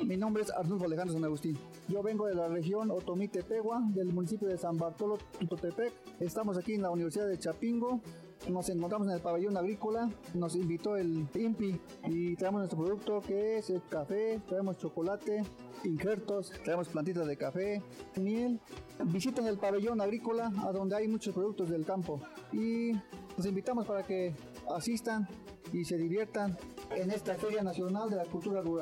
Mi nombre es Arnulfo Alejandro San Agustín. Yo vengo de la región Otomí-Tepehua, del municipio de San Bartolo, Tutotepec. Estamos aquí en la Universidad de Chapingo. Nos encontramos en el pabellón agrícola. Nos invitó el INPI y traemos nuestro producto, que es el café. Traemos chocolate, injertos, traemos plantitas de café, miel. Visiten el pabellón agrícola, a donde hay muchos productos del campo. Y los invitamos para que asistan y se diviertan en esta Feria Nacional de la Cultura Rural.